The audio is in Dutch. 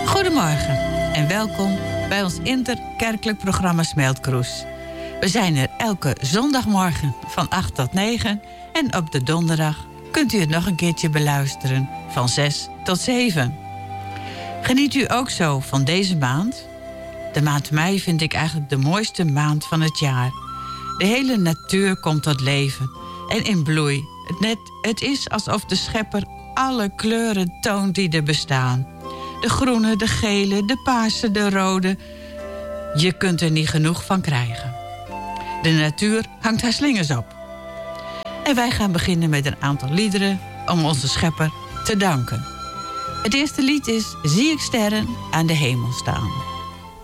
Goedemorgen en welkom bij ons interkerkelijk programma Smeltkroes. We zijn er elke zondagmorgen van 8 tot 9 en op de donderdag kunt u het nog een keertje beluisteren van 6 tot 7. Geniet u ook zo van deze maand? De maand mei vind ik eigenlijk de mooiste maand van het jaar. De hele natuur komt tot leven en in bloei. Het is alsof de schepper alle kleuren toont die er bestaan. De groene, de gele, de paarse, de rode. Je kunt er niet genoeg van krijgen. De natuur hangt haar slingers op. En wij gaan beginnen met een aantal liederen om onze schepper te danken. Het eerste lied is Zie ik sterren aan de hemel staan.